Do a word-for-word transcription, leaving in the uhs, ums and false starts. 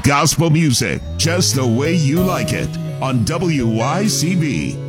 Gospel music, just the way you like it, on W Y C B.